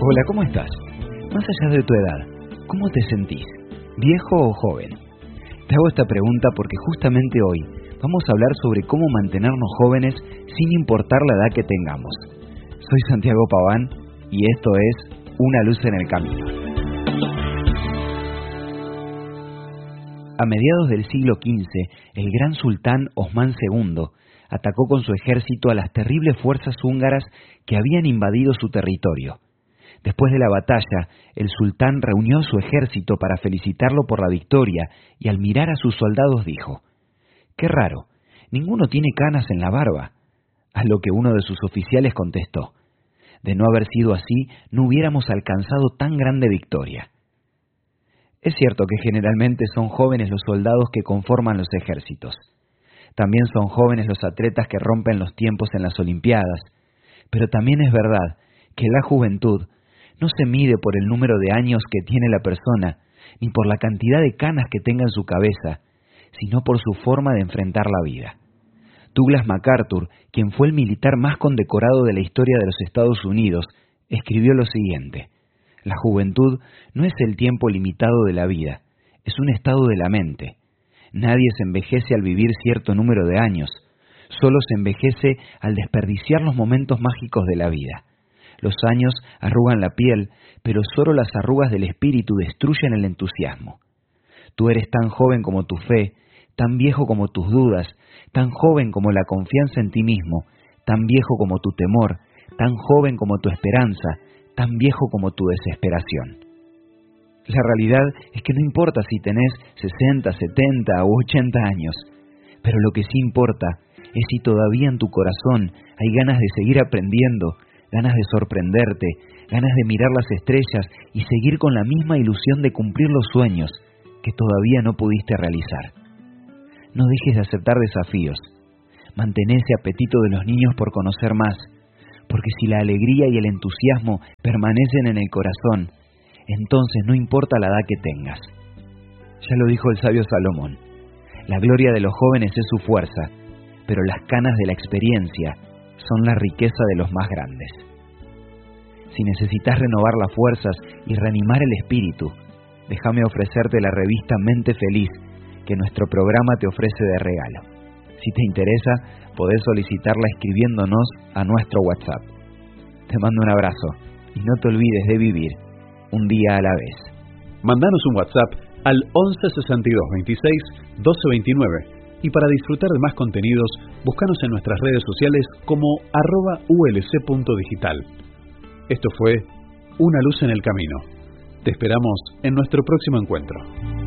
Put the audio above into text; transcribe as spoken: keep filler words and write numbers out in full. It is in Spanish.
Hola, ¿cómo estás? Más allá de tu edad, ¿cómo te sentís? ¿Viejo o joven? Te hago esta pregunta porque justamente hoy vamos a hablar sobre cómo mantenernos jóvenes sin importar la edad que tengamos. Soy Santiago Paván y esto es Una luz en el camino. A mediados del siglo quince, el gran sultán Osmán segundo atacó con su ejército a las terribles fuerzas húngaras que habían invadido su territorio. Después de la batalla, el sultán reunió a su ejército para felicitarlo por la victoria y al mirar a sus soldados dijo: «Qué raro, ninguno tiene canas en la barba». A lo que uno de sus oficiales contestó: «De no haber sido así, no hubiéramos alcanzado tan grande victoria». Es cierto que generalmente son jóvenes los soldados que conforman los ejércitos. También son jóvenes los atletas que rompen los tiempos en las Olimpiadas. Pero también es verdad que la juventud no se mide por el número de años que tiene la persona, ni por la cantidad de canas que tenga en su cabeza, sino por su forma de enfrentar la vida. Douglas MacArthur, quien fue el militar más condecorado de la historia de los Estados Unidos, escribió lo siguiente: «La juventud no es el tiempo limitado de la vida, es un estado de la mente. Nadie se envejece al vivir cierto número de años, solo se envejece al desperdiciar los momentos mágicos de la vida. Los años arrugan la piel, pero solo las arrugas del espíritu destruyen el entusiasmo. Tú eres tan joven como tu fe, tan viejo como tus dudas, tan joven como la confianza en ti mismo, tan viejo como tu temor, tan joven como tu esperanza, tan viejo como tu desesperación». La realidad es que no importa si tenés sesenta, setenta u ochenta años, pero lo que sí importa es si todavía en tu corazón hay ganas de seguir aprendiendo, ganas de sorprenderte, ganas de mirar las estrellas y seguir con la misma ilusión de cumplir los sueños que todavía no pudiste realizar. No dejes de aceptar desafíos. Mantén ese apetito de los niños por conocer más, porque si la alegría y el entusiasmo permanecen en el corazón, entonces no importa la edad que tengas. Ya lo dijo el sabio Salomón: la gloria de los jóvenes es su fuerza, pero las canas de la experiencia son la riqueza de los más grandes. Si necesitas renovar las fuerzas y reanimar el espíritu, déjame ofrecerte la revista Mente Feliz que nuestro programa te ofrece de regalo. Si te interesa, podés solicitarla escribiéndonos a nuestro WhatsApp. Te mando un abrazo y no te olvides de vivir un día a la vez. Mandanos un WhatsApp al once sesenta y dos veintiséis doce veintinueve y para disfrutar de más contenidos, búscanos en nuestras redes sociales como arroba ulc.digital. Esto fue Una luz en el camino. Te esperamos en nuestro próximo encuentro.